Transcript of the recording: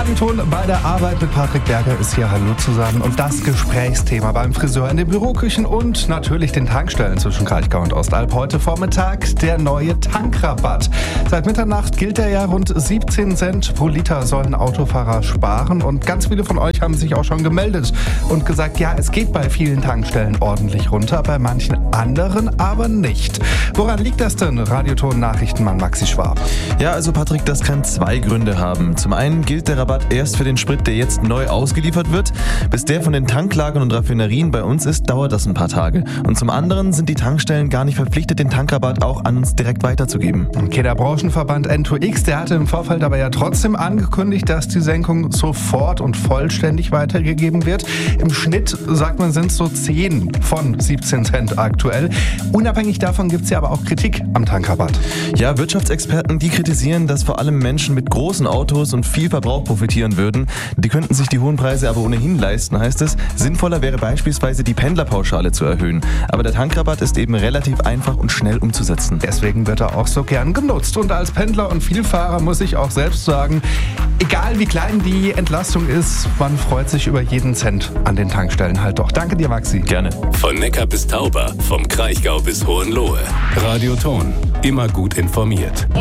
Radioton bei der Arbeit mit Patrick Berger ist hier. Hallo zusammen. Und das Gesprächsthema beim Friseur, in den Büroküchen und natürlich den Tankstellen zwischen Kraichgau und Ostalb. Heute Vormittag der neue Tankrabatt. Seit Mitternacht gilt er ja. Rund 17 Cent pro Liter sollen Autofahrer sparen. Und ganz viele von euch haben sich auch schon gemeldet und gesagt, ja, es geht bei vielen Tankstellen ordentlich runter, bei manchen anderen aber nicht. Woran liegt das denn? Radioton-Nachrichtenmann Maxi Schwab. Ja, also Patrick, das kann zwei Gründe haben. Zum einen gilt der Rabatt erst für den Sprit, der jetzt neu ausgeliefert wird. Bis der von den Tanklagern und Raffinerien bei uns ist, dauert das ein paar Tage. Und zum anderen sind die Tankstellen gar nicht verpflichtet, den Tankrabatt auch an uns direkt weiterzugeben. Okay, der Branchenverband N2X, der hatte im Vorfeld aber ja trotzdem angekündigt, dass die Senkung sofort und vollständig weitergegeben wird. Im Schnitt, sagt man, sind es so 10 von 17 Cent aktuell. Unabhängig davon gibt es ja aber auch Kritik am Tankrabatt. Ja, Wirtschaftsexperten, die kritisieren, dass vor allem Menschen mit großen Autos und viel Verbrauch profitieren würden. Die könnten sich die hohen Preise aber ohnehin leisten, heißt es. Sinnvoller wäre beispielsweise die Pendlerpauschale zu erhöhen. Aber der Tankrabatt ist eben relativ einfach und schnell umzusetzen. Deswegen wird er auch so gern genutzt. Und als Pendler und Vielfahrer muss ich auch selbst sagen, egal wie klein die Entlastung ist, man freut sich über jeden Cent an den Tankstellen halt doch. Danke dir, Maxi. Gerne. Von Neckar bis Tauber, vom Kraichgau bis Hohenlohe. Radioton, immer gut informiert.